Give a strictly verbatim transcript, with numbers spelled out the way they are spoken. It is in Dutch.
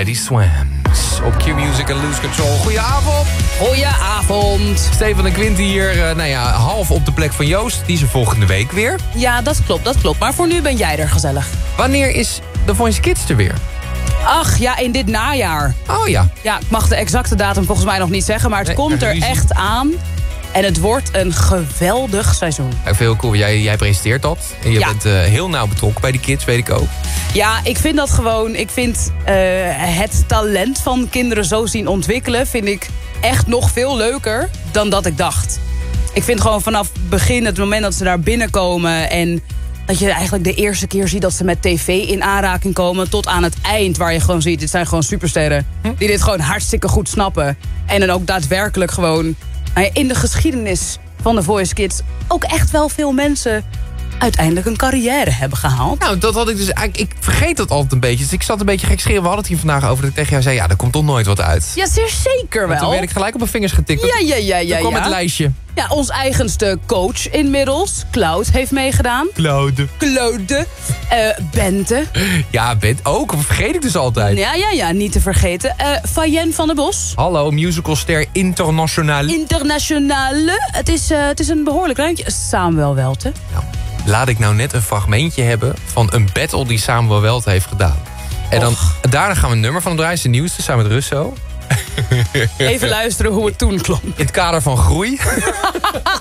Teddy Swims. Op Q-Music en Lose Control. Goedenavond. Goedenavond. Stefan en Quint hier, uh, nou ja, half op de plek van Joost. Die is er volgende week weer. Ja, dat klopt, dat klopt. Maar voor nu ben jij er gezellig. Wanneer is The Voice Kids er weer? Ach, ja, in dit najaar. Oh ja. Ja, ik mag de exacte datum volgens mij nog niet zeggen, maar het Nee, komt er ruzie. echt aan. En het wordt een geweldig seizoen. Ik vind heel cool. Jij, jij presenteert dat. En je Ja. bent uh, heel nauw betrokken bij die kids, weet ik ook. Ja, ik vind dat gewoon... Ik vind uh, het talent van kinderen zo zien ontwikkelen... vind ik echt nog veel leuker dan dat ik dacht. Ik vind gewoon vanaf het begin, het moment dat ze daar binnenkomen... en dat je eigenlijk de eerste keer ziet dat ze met tv in aanraking komen... tot aan het eind, waar je gewoon ziet... dit zijn gewoon supersterren die dit gewoon hartstikke goed snappen. En dan ook daadwerkelijk gewoon... Nou ja, in de geschiedenis van The Voice Kids... ook echt wel veel mensen uiteindelijk een carrière hebben gehaald. Nou, dat had ik dus eigenlijk... Ik vergeet dat altijd een beetje. Dus ik zat een beetje gek schreeuwen. We hadden het hier vandaag over dat ik tegen jou zei... ja, er komt toch nooit wat uit. Ja, zeer zeker wel. Toen werd ik gelijk op mijn vingers getikt. Ja, ja, ja, ja. Toen kwam ja. het lijstje. Ja, ons eigenste coach inmiddels, Cloud, heeft meegedaan. Claude. Claude. Uh, Bente. Ja, Bent ook. Vergeet ik dus altijd. Ja, ja, ja, niet te vergeten. Uh, Fayen van der Bos. Hallo, musicalster internationaal. Internationale. Het is, uh, het is een behoorlijk ruimtje. Samuel Welte. Nou, laat ik nou net een fragmentje hebben van een battle die Samuel Welte heeft gedaan. En dan, daarna gaan we een nummer van het draaien, de nieuwste, samen met Russo. Even luisteren hoe het toen klonk. In het kader van groei.